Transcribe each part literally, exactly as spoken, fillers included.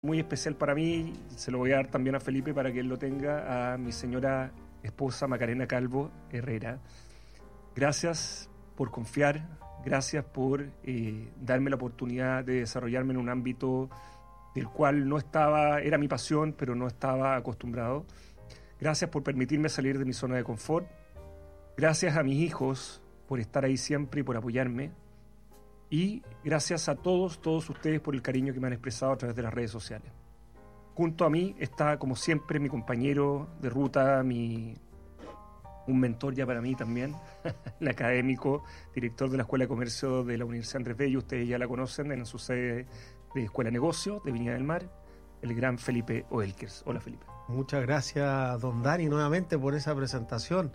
muy especial para mí, se lo voy a dar también a Felipe para que él lo tenga, a mi señora esposa Macarena Calvo Herrera. Gracias por confiar, gracias por eh, darme la oportunidad de desarrollarme en un ámbito del cual no estaba, era mi pasión, pero no estaba acostumbrado. Gracias por permitirme salir de mi zona de confort. Gracias a mis hijos por estar ahí siempre y por apoyarme. Y gracias a todos, todos ustedes por el cariño que me han expresado a través de las redes sociales. Junto a mí está, como siempre, mi compañero de ruta, mi, un mentor ya para mí también, el académico, director de la Escuela de Comercio de la Universidad Andrés Bello. Ustedes ya la conocen en su sede de Escuela de Negocios de Viña del Mar, el gran Felipe Oelkers. Hola, Felipe. Muchas gracias, don Dani, nuevamente por esa presentación.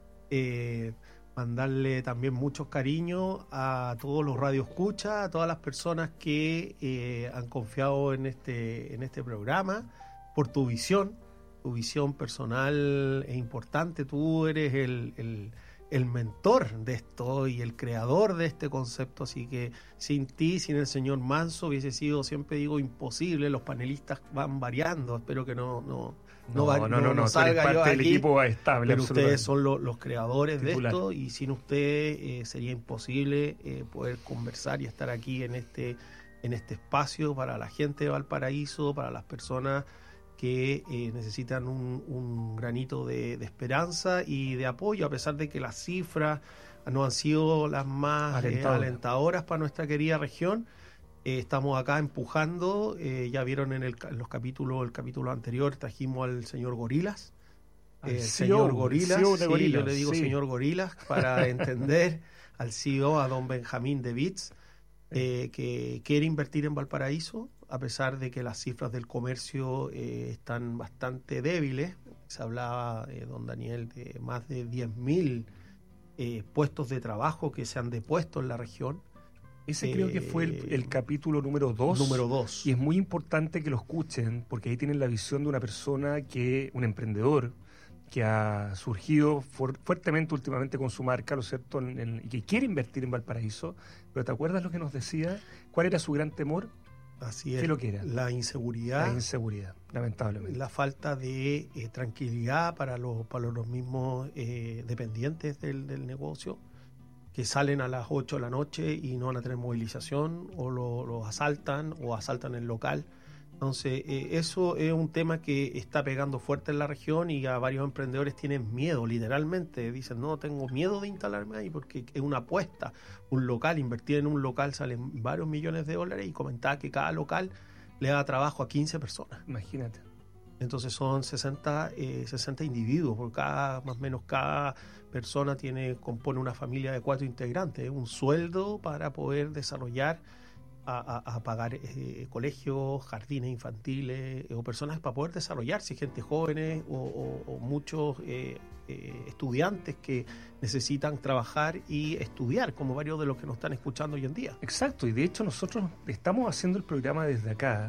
Eh... Mandarle también muchos cariños a todos los radioescuchas, a todas las personas que eh, han confiado en este, en este programa, por tu visión, tu visión personal es importante. Tú eres el, el, el mentor de esto y el creador de este concepto, así que sin ti, sin el señor Manso, hubiese sido, siempre digo, imposible. Los panelistas van variando, espero que no... no No, no, no, no, no, salga parte yo del aquí, equipo estable. Pero ustedes son lo, los creadores titular de esto, y sin ustedes eh, sería imposible eh, poder conversar y estar aquí en este, en este espacio para la gente de Valparaíso, para las personas que eh, necesitan un, un granito de, de esperanza y de apoyo, a pesar de que las cifras no han sido las más eh, alentadoras para nuestra querida región. Eh, estamos acá empujando, eh, ya vieron en, el, en los capítulos, el capítulo anterior trajimos al señor Gorilas, el eh, C E O, señor Gorilas, C E O de sí, Gorilas, yo le digo sí. señor Gorilas para entender al C E O, a don Benjamín de Vitz, eh, que quiere invertir en Valparaíso, a pesar de que las cifras del comercio eh, están bastante débiles. Se hablaba, eh, don Daniel, de más de diez mil eh, puestos de trabajo que se han depuesto en la región. Ese creo que fue el, el capítulo número dos. Número dos. Y es muy importante que lo escuchen, porque ahí tienen la visión de una persona que, un emprendedor, que ha surgido fu- fuertemente últimamente con su marca, ¿lo cierto? En, en, y que quiere invertir en Valparaíso. Pero ¿te acuerdas lo que nos decía? ¿Cuál era su gran temor? Así es. ¿Qué lo que era? La inseguridad. La inseguridad, lamentablemente. La falta de eh, tranquilidad para los, para los mismos eh, dependientes del, del negocio, que salen a las ocho de la noche y no van a tener movilización, o los lo asaltan o asaltan el local. Entonces, eh, eso es un tema que está pegando fuerte en la región, y a varios emprendedores tienen miedo, literalmente. Dicen, no, tengo miedo de instalarme ahí porque es una apuesta. Un local, invertir en un local salen varios millones de dólares, y comentaba que cada local le da trabajo a quince personas. Imagínate. Entonces son sesenta, eh, sesenta individuos, por cada, más o menos cada persona tiene, compone una familia de cuatro integrantes, un sueldo para poder desarrollar, a, a, a pagar eh, colegios, jardines infantiles, eh, o personas para poder desarrollarse, gente jóvenes o, o, o muchos eh, eh, estudiantes que necesitan trabajar y estudiar, como varios de los que nos están escuchando hoy en día. Exacto, y de hecho nosotros estamos haciendo el programa desde acá,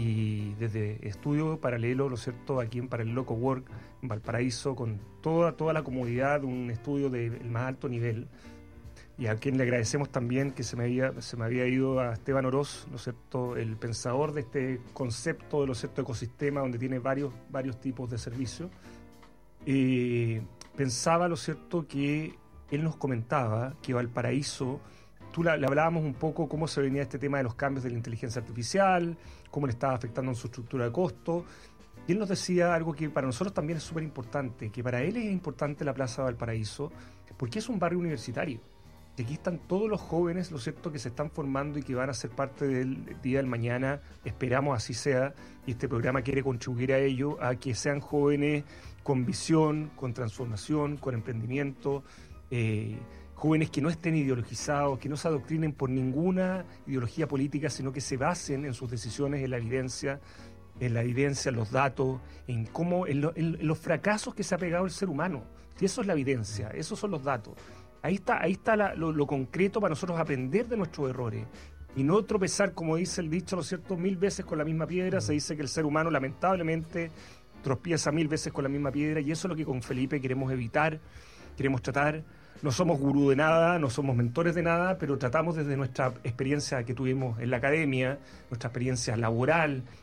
y desde estudio paralelo, ¿lo cierto?, aquí en Paralelo Cowork, en Valparaíso, con toda, toda la comodidad de un estudio del más alto nivel, y a quien le agradecemos también que se me había, se me había ido a Esteban Oroz, ¿lo cierto?, el pensador de este concepto de, ¿lo cierto?, ecosistema, donde tiene varios, varios tipos de servicios. Eh, pensaba, ¿lo cierto?, que él nos comentaba que Valparaíso, tú le hablábamos un poco cómo se venía este tema de los cambios de la inteligencia artificial, cómo le estaba afectando en su estructura de costo. Y él nos decía algo que para nosotros también es súper importante, que para él es importante la Plaza de Valparaíso, porque es un barrio universitario. Y aquí están todos los jóvenes, lo cierto, que se están formando y que van a ser parte del día del mañana. Esperamos así sea, y este programa quiere contribuir a ello, a que sean jóvenes con visión, con transformación, con emprendimiento, eh, jóvenes que no estén ideologizados, que no se adoctrinen por ninguna ideología política, sino que se basen en sus decisiones en la evidencia, en la evidencia, en los datos, en cómo, en, lo, en los fracasos que se ha pegado el ser humano. Y eso es la evidencia, esos son los datos. Ahí está, ahí está la, lo, lo concreto para nosotros aprender de nuestros errores y no tropezar, como dice el dicho, ¿no es cierto?, mil veces con la misma piedra. Se dice que el ser humano lamentablemente tropieza mil veces con la misma piedra, y eso es lo que con Felipe queremos evitar, queremos tratar. No somos gurú de nada, no somos mentores de nada, pero tratamos desde nuestra experiencia que tuvimos en la academia, nuestra experiencia laboral,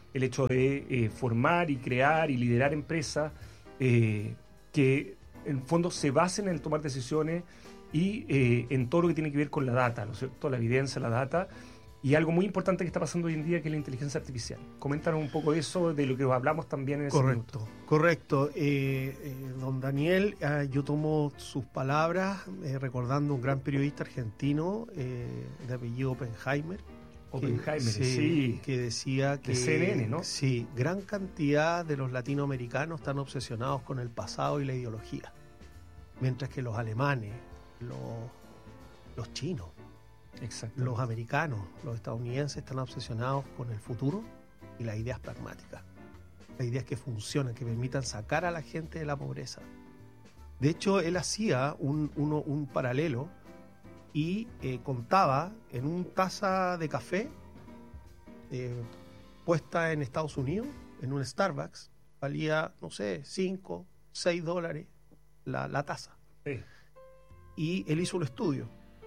el hecho de eh, formar y crear y liderar empresas eh, que en el fondo se basen en el tomar decisiones y eh, en todo lo que tiene que ver con la data, ¿no es cierto? La evidencia, la data, y algo muy importante que está pasando hoy en día, que es la inteligencia artificial. Coméntanos un poco de eso, de lo que hablamos también en ese Correcto, minuto. correcto. Eh, eh, don Daniel, eh, yo tomo sus palabras eh, recordando un gran periodista argentino eh, de apellido Oppenheimer. Oppenheimer, que, sí, sí. Que decía que... De C N N, ¿no? Sí, gran cantidad de los latinoamericanos están obsesionados con el pasado y la ideología, mientras que los alemanes, los, los chinos, los americanos, los estadounidenses están obsesionados con el futuro y las ideas pragmáticas, las ideas que funcionan, que permitan sacar a la gente de la pobreza. De hecho, él hacía un, uno, un paralelo y eh, contaba en una taza de café eh, puesta en Estados Unidos, en un Starbucks, valía, no sé, cinco, seis dólares la, la taza. Sí. Y él hizo un estudio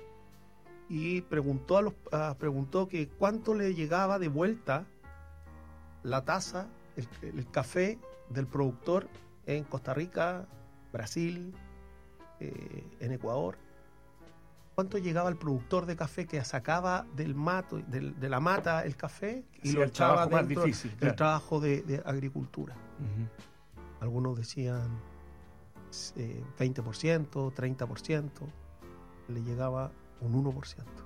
y preguntó a los uh, preguntó que cuánto le llegaba de vuelta la taza, el, el café del productor en Costa Rica, Brasil, eh, en Ecuador. ¿Cuánto llegaba el productor de café que sacaba del mato, del, de la mata el café y sí, lo el echaba trabajo dentro más difícil, claro. del trabajo de, de agricultura? Uh-huh. Algunos decían eh, veinte por ciento, treinta por ciento, le llegaba un uno por ciento.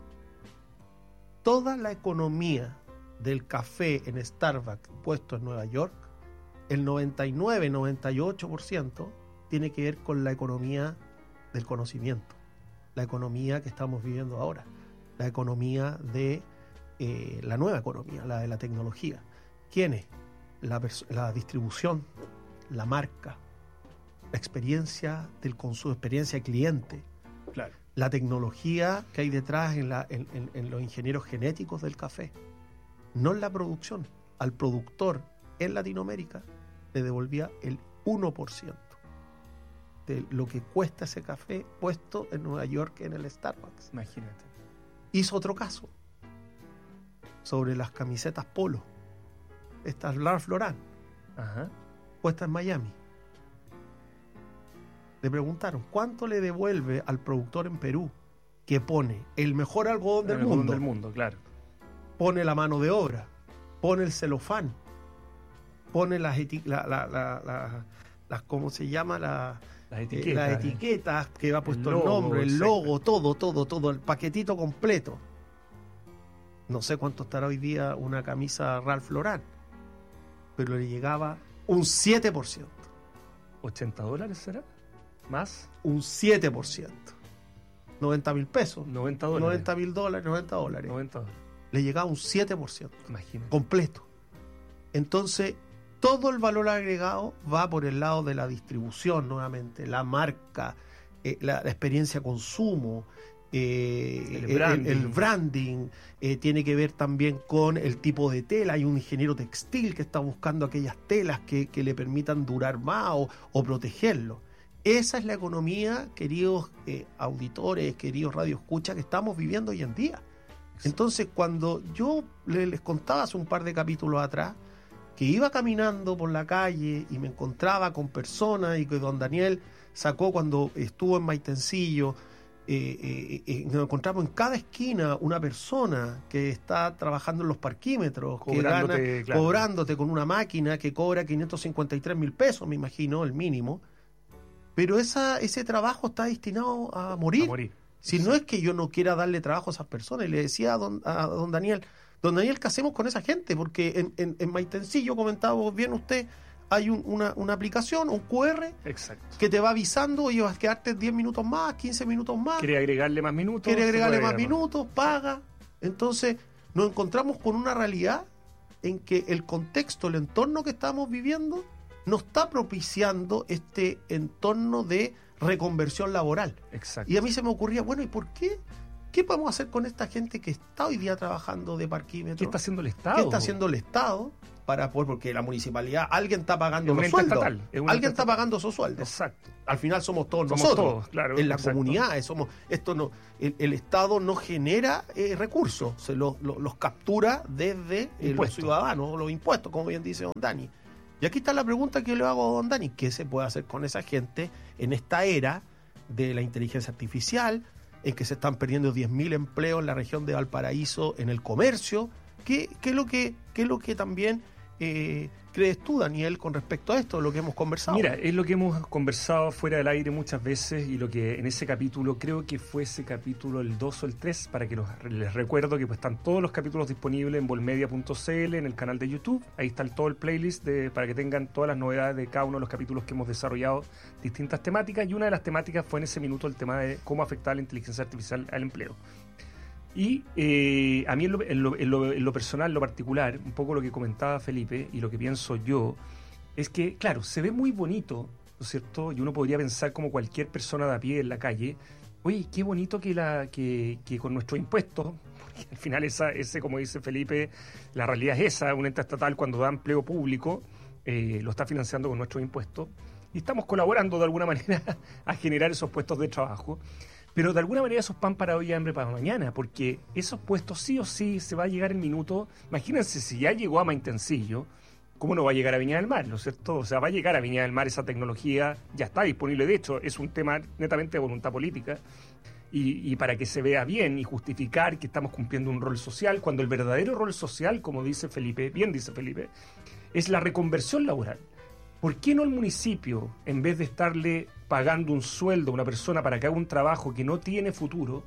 Toda la economía del café en Starbucks puesto en Nueva York, el noventa y nueve, noventa y ocho por ciento tiene que ver con la economía del conocimiento, la economía que estamos viviendo ahora, la economía de eh, la nueva economía, la de la tecnología. ¿Quién es? La, la distribución, la marca, la experiencia del consumo, experiencia cliente, claro. La tecnología que hay detrás en, la, en, en, en los ingenieros genéticos del café, no en la producción. Al productor en Latinoamérica le devolvía el uno por ciento de lo que cuesta ese café puesto en Nueva York en el Starbucks. Imagínate. Hizo otro caso sobre las camisetas polo, estas Ralph Lauren, Ajá. puestas en Miami. Le preguntaron cuánto le devuelve al productor en Perú que pone el mejor algodón del el mundo, algodón del mundo, claro. Pone la mano de obra, pone el celofán, pone las eti- la, la, la, la, las ¿cómo se llama? La, Las etiquetas, eh, las etiquetas que va puesto el, el logo, nombre, el exacto. logo, todo, todo, todo, el paquetito completo. No sé cuánto estará hoy día una camisa Ralph Lauren, pero le llegaba un siete por ciento. ¿ochenta dólares será? ¿Más? Un siete por ciento. noventa mil pesos. noventa dólares. noventa mil dólares, noventa dólares. noventa dólares. Le llegaba un siete por ciento. Imagínate. Completo. Entonces, todo el valor agregado va por el lado de la distribución, nuevamente, la marca, eh, la, la experiencia consumo, eh, el branding, el, el branding eh, tiene que ver también con el tipo de tela. Hay un ingeniero textil que está buscando aquellas telas que, que le permitan durar más o, o protegerlo. Esa es la economía, queridos eh, auditores, queridos radioescuchas, que estamos viviendo hoy en día. Entonces, cuando yo les contaba hace un par de capítulos atrás que iba caminando por la calle y me encontraba con personas y que don Daniel sacó cuando estuvo en Maitencillo, eh, eh, eh, nos encontramos en cada esquina una persona que está trabajando en los parquímetros, que Cobrándote, gana, claro. cobrándote con una máquina que cobra quinientos cincuenta y tres mil pesos, me imagino, el mínimo. Pero esa, ese trabajo está destinado a morir. A morir. Si no es que yo no quiera darle trabajo a esas personas, y le decía a don, a don Daniel, don Daniel, ¿qué hacemos con esa gente? Porque en, en, en Maitencillo, comentaba bien usted, hay un, una, una aplicación, un cu erre, Exacto. que te va avisando y vas a quedarte diez minutos más, quince minutos más. Quiere agregarle más minutos. Quiere agregarle más agregar minutos, paga. Entonces nos encontramos con una realidad en que el contexto, el entorno que estamos viviendo, no está propiciando este entorno de reconversión laboral. Exacto. Y a mí se me ocurría, bueno, ¿y por qué? ¿qué podemos hacer con esta gente que está hoy día trabajando de parquímetro? ¿Qué está haciendo el Estado? ¿Qué está haciendo el Estado? Para poder, porque la municipalidad, alguien está pagando Es un los ente sueldos. estatal, es un Alguien ente está estatal. pagando esos sueldos. Exacto. Al final somos todos Somos nosotros. todos, claro, en la exacto. comunidad, somos, esto no, el, el Estado no genera eh, recursos, se los, los, los captura desde eh, los Impuestos. ciudadanos, los impuestos, como bien dice don Dani. Y aquí está la pregunta que yo le hago a don Dani: ¿qué se puede hacer con esa gente en esta era de la inteligencia artificial, en que se están perdiendo diez mil empleos en la región de Valparaíso, en el comercio? ¿Qué, qué es lo que, qué es lo que también eh, crees tú, Daniel, con respecto a esto, lo que hemos conversado? Mira, es lo que hemos conversado fuera del aire muchas veces, y lo que en ese capítulo, creo que fue ese capítulo el dos o el tres, para que los, les recuerdo que pues están todos los capítulos disponibles en volmedia punto c l, en el canal de YouTube. Ahí está todo el playlist de, para que tengan todas las novedades de cada uno de los capítulos que hemos desarrollado, distintas temáticas, y una de las temáticas fue en ese minuto el tema de cómo afectar la inteligencia artificial al empleo. Y eh, a mí en lo, en, lo, en, lo, en lo personal, en lo particular, un poco lo que comentaba Felipe y lo que pienso yo, es que, claro, se ve muy bonito, ¿no es cierto? Y uno podría pensar como cualquier persona de a pie en la calle: oye, qué bonito que, la, que, que con nuestros impuestos, porque al final esa, ese, como dice Felipe, la realidad es esa, un ente estatal cuando da empleo público, eh, lo está financiando con nuestros impuestos, y estamos colaborando de alguna manera a generar esos puestos de trabajo. Pero de alguna manera esos pan para hoy y hambre para mañana, porque esos puestos sí o sí se va a llegar el minuto. Imagínense, si ya llegó a Maitencillo, ¿cómo no va a llegar a Viña del Mar? ¿No es cierto? O sea, va a llegar a Viña del Mar esa tecnología, ya está disponible. De hecho, es un tema netamente de voluntad política. Y, y para que se vea bien y justificar que estamos cumpliendo un rol social, cuando el verdadero rol social, como dice Felipe, bien dice Felipe, es la reconversión laboral. ¿Por qué no el municipio, en vez de estarle pagando un sueldo a una persona para que haga un trabajo que no tiene futuro,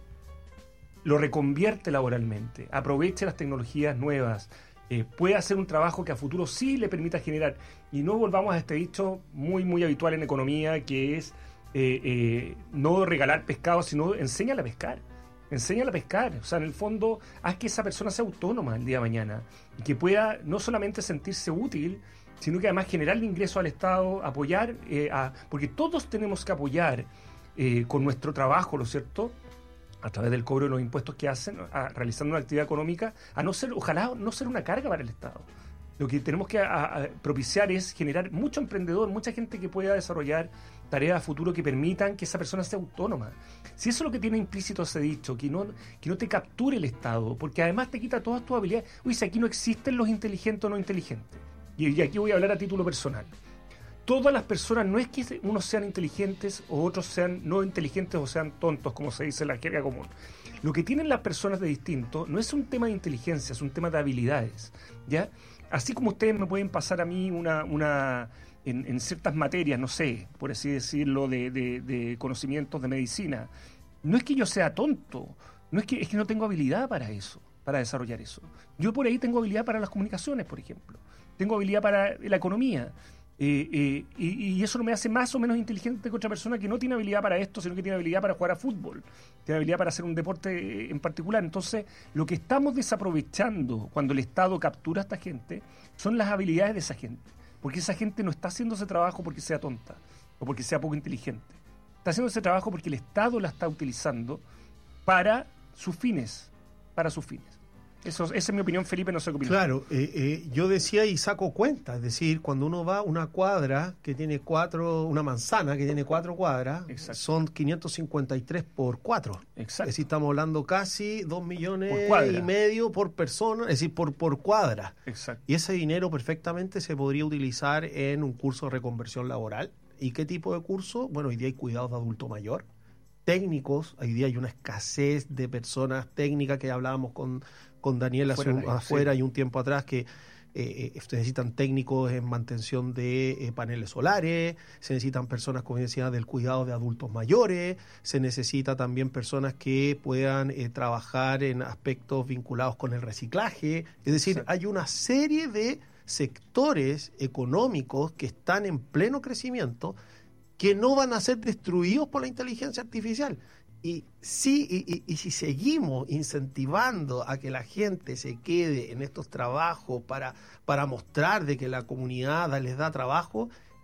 lo reconvierte laboralmente, aproveche las tecnologías nuevas, eh, puede hacer un trabajo que a futuro sí le permita generar? Y no volvamos a este dicho muy, muy habitual en economía, que es eh, eh, no regalar pescado, sino enséñale a pescar. Enséñale a pescar. O sea, en el fondo, haz que esa persona sea autónoma el día de mañana y que pueda no solamente sentirse útil, sino que además generarle ingreso al Estado, apoyar, eh, a, porque todos tenemos que apoyar eh, con nuestro trabajo, ¿no es cierto?, a través del cobro de los impuestos que hacen, a, realizando una actividad económica, a no ser, ojalá no ser una carga para el Estado. Lo que tenemos que a, a propiciar es generar mucho emprendedor, mucha gente que pueda desarrollar tareas a futuro que permitan que esa persona sea autónoma. Si eso es lo que tiene implícito ese dicho, que no, que no te capture el Estado, porque además te quita todas tus habilidades. Uy, si aquí no existen los inteligentes o no inteligentes. Y aquí voy a hablar a título personal. Todas las personas, no es que unos sean inteligentes o otros sean no inteligentes o sean tontos, como se dice en la jerga común. Lo que tienen las personas de distinto no es un tema de inteligencia, es un tema de habilidades, ¿ya? Así como ustedes me pueden pasar a mí una, una en, en ciertas materias, no sé, por así decirlo, de, de, de conocimientos de medicina. No es que yo sea tonto, no es que, es que no tengo habilidad para eso, para desarrollar eso. Yo por ahí tengo habilidad para las comunicaciones, por ejemplo. Tengo habilidad para la economía, eh, eh, y, y eso no me hace más o menos inteligente que otra persona que no tiene habilidad para esto, sino que tiene habilidad para jugar a fútbol, tiene habilidad para hacer un deporte en particular. Entonces, lo que estamos desaprovechando cuando el Estado captura a esta gente son las habilidades de esa gente, porque esa gente no está haciendo ese trabajo porque sea tonta o porque sea poco inteligente. Está haciendo ese trabajo porque el Estado la está utilizando para sus fines, para sus fines. Eso, esa es mi opinión, Felipe, no sé qué opinas. Claro, eh, eh, yo decía y saco cuenta, es decir, cuando uno va a una cuadra que tiene cuatro, una manzana que tiene cuatro cuadras, Exacto. son quinientos cincuenta y tres por cuatro. Exacto. Es decir, estamos hablando casi dos millones Por y medio por persona, es decir, por, por cuadra. Exacto. Y ese dinero perfectamente se podría utilizar en un curso de reconversión laboral. ¿Y qué tipo de curso? Bueno, hoy día hay cuidados de adulto mayor, técnicos, hoy día hay una escasez de personas técnicas que hablábamos con... con Daniel afuera, hace, afuera sí. y un tiempo atrás, que eh, se necesitan técnicos en mantención de eh, paneles solares, se necesitan personas, como decía, del cuidado de adultos mayores, se necesita también personas que puedan eh, trabajar en aspectos vinculados con el reciclaje. Es decir, Exacto. hay una serie de sectores económicos que están en pleno crecimiento que no van a ser destruidos por la inteligencia artificial. Y sí, y, y, y si seguimos incentivando a que la gente se quede en estos trabajos para, para mostrar de que la comunidad les da trabajo,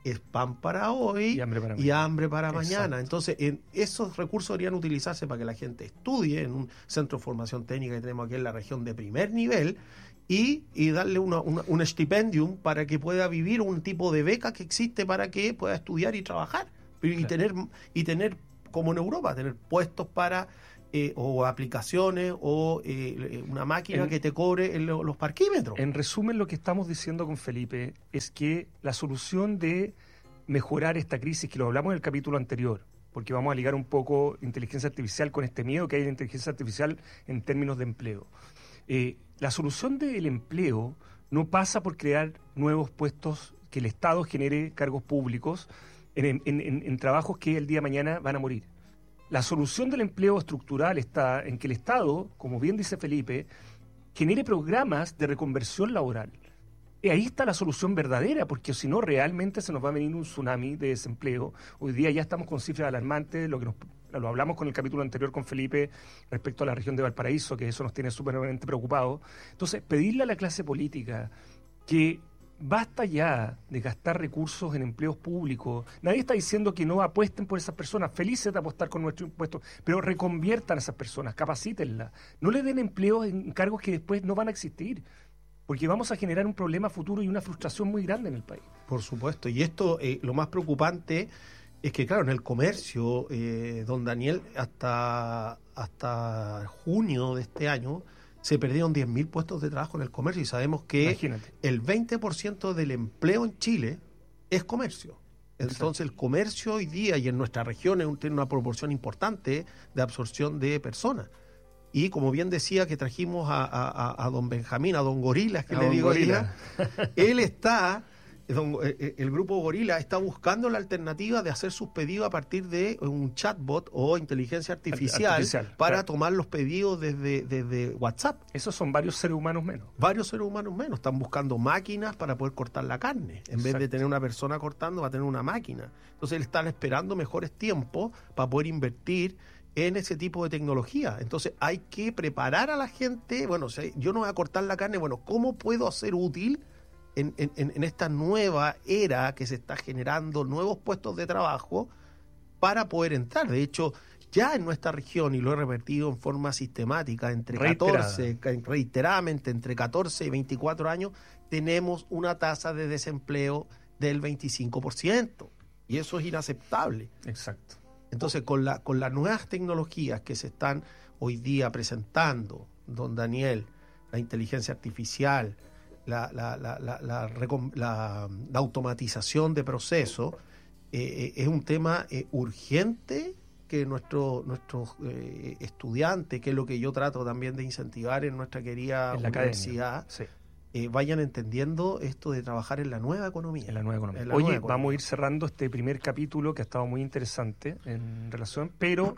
es pan para hoy y hambre para, y hambre para mañana. Exacto. Entonces, en esos recursos deberían utilizarse para que la gente estudie en un centro de formación técnica que tenemos aquí en la región de primer nivel y, y darle una, una, un estipendium para que pueda vivir, un tipo de beca que existe para que pueda estudiar y trabajar y, Claro. tener y tener como en Europa, tener puestos para eh, o aplicaciones o eh, una máquina en, que te cobre en lo, los parquímetros. En resumen, lo que estamos diciendo con Felipe es que la solución de mejorar esta crisis, que lo hablamos en el capítulo anterior, porque vamos a ligar un poco inteligencia artificial con este miedo que hay en la inteligencia artificial en términos de empleo. Eh, la solución del empleo no pasa por crear nuevos puestos, que el Estado genere cargos públicos en, en, en, en trabajos que el día de mañana van a morir. La solución del empleo estructural está en que el Estado, como bien dice Felipe, genere programas de reconversión laboral. Y ahí está la solución verdadera, porque si no, realmente se nos va a venir un tsunami de desempleo. Hoy día ya estamos con cifras alarmantes, lo que nos, lo hablamos con el capítulo anterior con Felipe respecto a la región de Valparaíso, que eso nos tiene súpermente preocupados. Entonces, pedirle a la clase política que basta ya de gastar recursos en empleos públicos. Nadie está diciendo que no apuesten por esas personas, felices de apostar con nuestro impuesto, pero reconviertan a esas personas, capacítenlas. No le den empleos en cargos que después no van a existir, porque vamos a generar un problema futuro y una frustración muy grande en el país. Por supuesto, y esto, eh, lo más preocupante es que, claro, en el comercio, eh, don Daniel, hasta, hasta junio de este año, se perdieron diez mil puestos de trabajo en el comercio y sabemos que Imagínate. el veinte por ciento del empleo en Chile es comercio. Entonces, el comercio hoy día y en nuestra región es un, tiene una proporción importante de absorción de personas. Y como bien decía que trajimos a, a, a don Benjamín, a don Gorila, que A le don digo Gorila. ella, él está, don, el grupo Gorila está buscando la alternativa de hacer sus pedidos a partir de un chatbot o inteligencia artificial, Artificial, para claro. tomar los pedidos desde, desde WhatsApp. Esos son varios seres humanos menos. Varios seres humanos menos están buscando máquinas para poder cortar la carne. En vez Exacto. de tener una persona cortando, va a tener una máquina. Entonces, están esperando mejores tiempos para poder invertir en ese tipo de tecnología. Entonces, hay que preparar a la gente. Bueno, si yo no voy a cortar la carne, bueno, ¿cómo puedo hacer útil en, en, en esta nueva era que se está generando nuevos puestos de trabajo para poder entrar? De hecho, ya en nuestra región, y lo he repetido en forma sistemática, entre catorce, reiteradamente, entre catorce y veinticuatro años, tenemos una tasa de desempleo del veinticinco por ciento. Y eso es inaceptable. Exacto. Entonces, con, la, con las nuevas tecnologías que se están hoy día presentando, don Daniel, la inteligencia artificial, la, la, la, la, la, la, la automatización de procesos, eh, es un tema eh, urgente que nuestro, nuestros eh, estudiantes, que es lo que yo trato también de incentivar en nuestra querida En la universidad, sí. eh, vayan entendiendo esto de trabajar en la nueva economía. En la nueva economía. En la Oye, nueva vamos economía. a ir cerrando este primer capítulo que ha estado muy interesante en relación, pero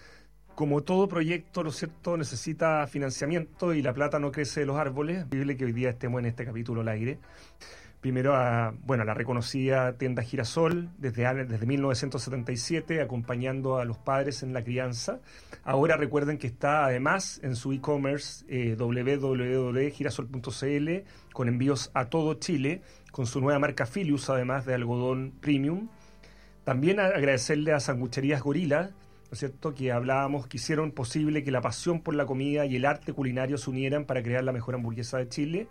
como todo proyecto, ¿no es cierto?, necesita financiamiento y la plata no crece de los árboles. Es posible que hoy día estemos en este capítulo al aire. Primero a, bueno, a la reconocida tienda Girasol, desde, desde mil novecientos setenta y siete, acompañando a los padres en la crianza. Ahora recuerden que está además en su e-commerce eh, doble u doble u doble u punto girasol punto c l, con envíos a todo Chile, con su nueva marca Filius, además de algodón premium. También a agradecerle a Sangucherías Gorila, ¿no es cierto?, que hablábamos, que hicieron posible que la pasión por la comida y el arte culinario se unieran para crear la mejor hamburguesa de Chile.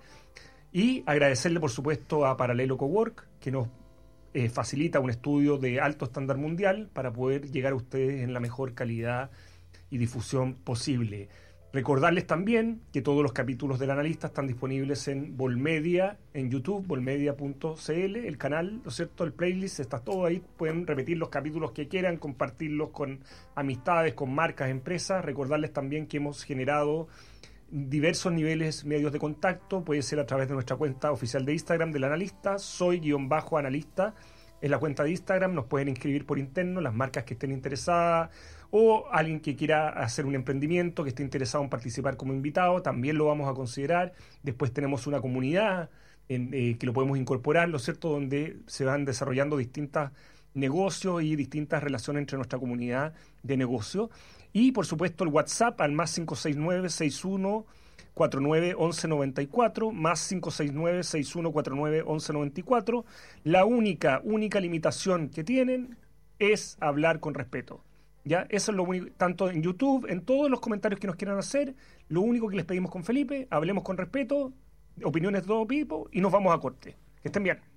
Y agradecerle, por supuesto, a Paralelo Cowork, que nos eh, facilita un estudio de alto estándar mundial para poder llegar a ustedes en la mejor calidad y difusión posible. Recordarles también que todos los capítulos del analista están disponibles en Volmedia, en YouTube, volmedia punto c l, el canal, ¿no es cierto?, el playlist, está todo ahí, pueden repetir los capítulos que quieran, compartirlos con amistades, con marcas, empresas. Recordarles también que hemos generado diversos niveles medios de contacto, puede ser a través de nuestra cuenta oficial de Instagram del analista, soy-analista, es la cuenta de Instagram, nos pueden inscribir por interno, las marcas que estén interesadas, o alguien que quiera hacer un emprendimiento, que esté interesado en participar como invitado, también lo vamos a considerar. Después tenemos una comunidad en, eh, que lo podemos incorporar, ¿no es cierto?, donde se van desarrollando distintos negocios y distintas relaciones entre nuestra comunidad de negocios. Y, por supuesto, el WhatsApp al más cinco seis nueve, seis uno, cuarenta y nueve, once noventa y cuatro, más cinco seis nueve, sesenta y uno cuarenta y nueve, once noventa y cuatro. La única, única limitación que tienen es hablar con respeto. ¿Ya? Eso es lo único, tanto en YouTube, en todos los comentarios que nos quieran hacer, lo único que les pedimos con Felipe, hablemos con respeto, opiniones de todo tipo y nos vamos a corte. Que estén bien.